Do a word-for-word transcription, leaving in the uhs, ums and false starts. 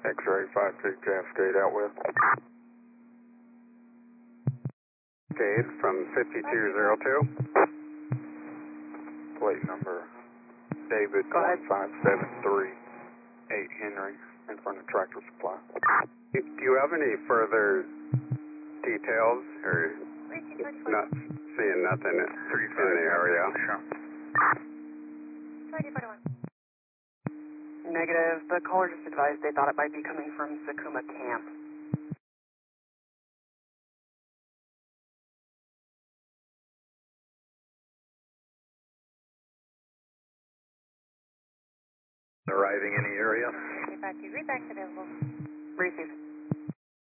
X-ray five two Cascade out west. Cascade from fifty-two oh two. Plate number David one five seven three eight Henry in front of Tractor Supply. Do you have any further details or not seeing nothing in the area? Negative. The caller just advised they thought it might be coming from Sakuma Camp. Arriving in the area. Receive.